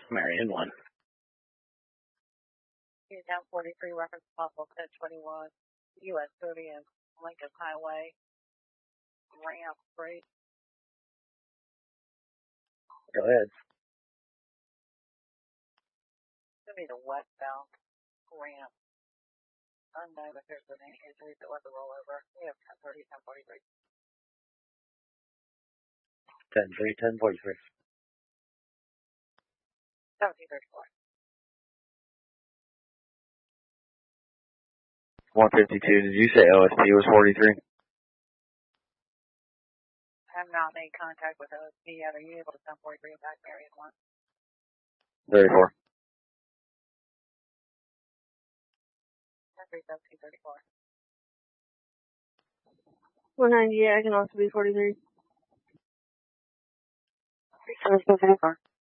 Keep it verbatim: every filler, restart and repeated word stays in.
Marion one. Down forty-three, reference possible ten twenty-one, U S thirty and Lincoln Highway, ramp, right? Go ahead. It's going to be the westbound ramp. Unknown if there's been any injuries that was a rollover. We have ten thirty, ten forty-three. ten three, ten forty-three. seventeen thirty-four. one fifty-two, did you say O S P was forty-three? I have not made contact with O S P yet. Are you able to ten forty-three back Marion one? thirty-four. ten three, seventeen thirty-four. one ninety-eight, I can also be forty-three. seventeen thirty-four.